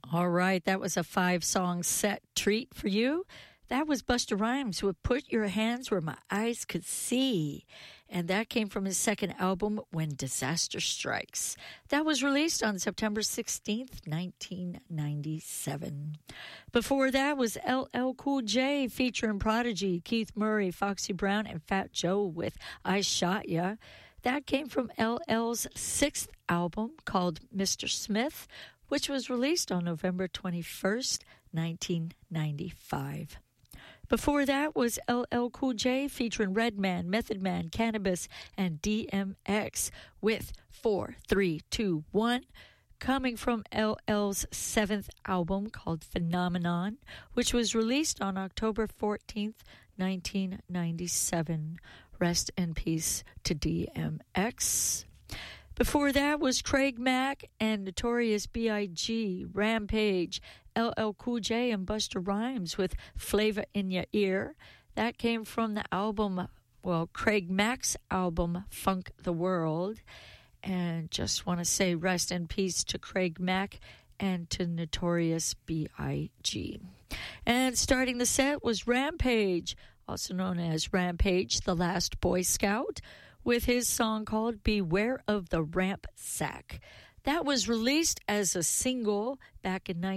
All right, that was a 5-song set treat for you. That was Busta Rhymes with Put Your Hands Where My Eyes Could See. And that came from his second album, When Disaster Strikes. That was released on September 16th, 1997. Before that was LL Cool J featuring Prodigy, Keith Murray, Foxy Brown, and Fat Joe with I Shot Ya. That came from LL's 6th album called Mr. Smith, which was released on November 21st, 1995. Before that was LL Cool J featuring Redman, Method Man, Cannabis, and DMX with 4, 3, 2, 1, coming from LL's 7th album called Phenomenon, which was released on October 14th, 1997. Rest in peace to DMX. Before that was Craig Mack and Notorious B.I.G., Rampage, LL Cool J, and Busta Rhymes with Flavor in Your Ear. That came from the album, Craig Mack's album, Funk the World. And just want to say rest in peace to Craig Mack and to Notorious B.I.G. And starting the set was Rampage, also known as Rampage, the Last Boy Scout, with his song called Beware of the Ramp Sack. That was released as a single back in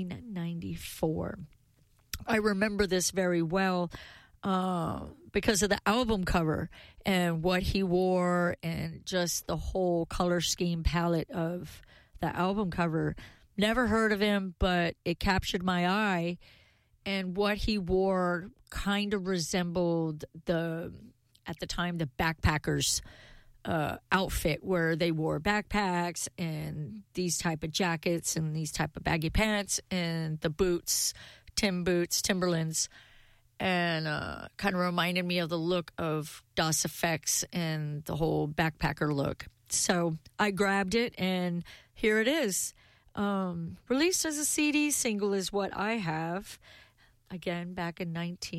1994. I remember this very well because of the album cover and what he wore and just the whole color scheme palette of the album cover. Never heard of him, but it captured my eye, and what he wore kind of resembled at the time, the backpackers outfit, where they wore backpacks and these type of jackets and these type of baggy pants and the boots, Timberlands, and kind of reminded me of the look of DOS Effects and the whole backpacker look. So I grabbed it, and here it is. Released as a CD single is what I have, again, back in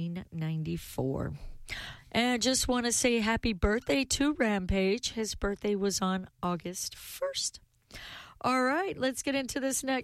1994. And I just want to say happy birthday to Rampage. His birthday was on August 1st. All right, let's get into this next